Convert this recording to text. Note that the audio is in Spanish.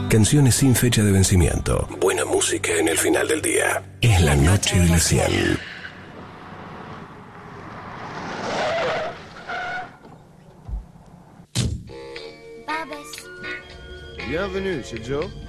Canciones sin fecha de vencimiento. Buena música en el final del día. Es la noche de las 100. Bienvenue chez Joe.